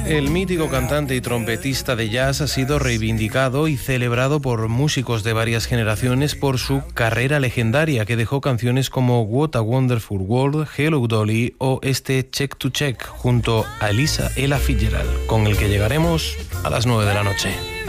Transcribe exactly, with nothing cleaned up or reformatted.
El mítico cantante y trompetista de jazz ha sido reivindicado y celebrado por músicos de varias generaciones por su carrera legendaria, que dejó canciones como What a Wonderful World, Hello Dolly o este Check to Check junto a Elisa Ella Fitzgerald, con el que llegaremos a las nueve de la noche.